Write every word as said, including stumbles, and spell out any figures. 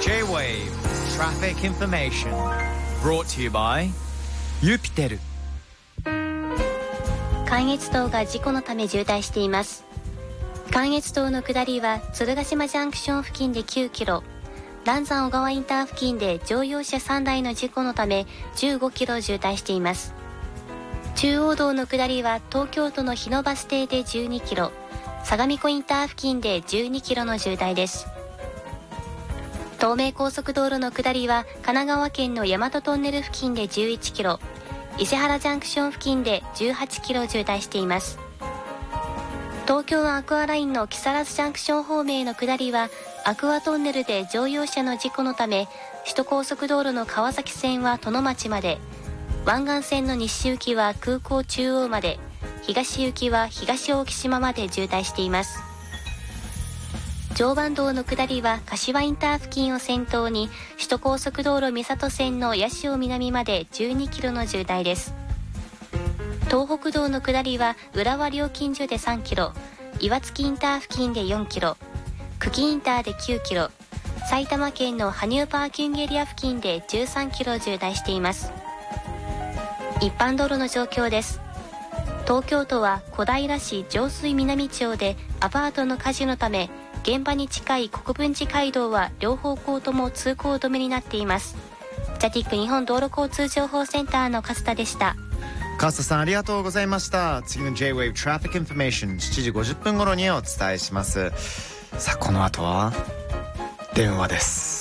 J-Wave Traffic Information brought to you by ユピテル。 関越道が事故のため渋滞しています。関越道の下りは鶴ヶ島ジャンクション付近できゅうキロ、嵐山小川インター付近で乗用車さんだいの事故のためじゅうごキロ渋滞しています。中央道の下りは東京都の日野バス停でじゅうにキロ、相模湖インター付近でじゅうにキロの渋滞です。東名高速道路の下りは神奈川県の大和トンネル付近でじゅういちキロ、伊勢原ジャンクション付近でじゅうはちキロ渋滞しています。東京湾アクアラインの木更津ジャンクション方面への下りはアクアトンネルで乗用車の事故のため首都高速道路の川崎線は殿町まで、湾岸線の西行きは空港中央まで、東行きは東大木島まで渋滞しています。常磐道の下りは柏インター付近を先頭に首都高速道路三郷線の八潮南までじゅうにキロの渋滞です。東北道の下りは浦和料金所でさんキロ、岩槻インター付近でよんキロ、久喜インターできゅうキロ、埼玉県の羽生パーキングエリア付近でじゅうさんキロ渋滞しています。一般道路の状況です。東京都は小平市上水南町でアパートの火事のため現場に近い国分寺街道は両方向とも通行止めになっています。ジャティック日本道路交通情報センターの勝田でした。 勝田さんありがとうございました。次の J-Wave Traffic Information しちじごじゅっぷん頃にお伝えします。さあこの後は電話です。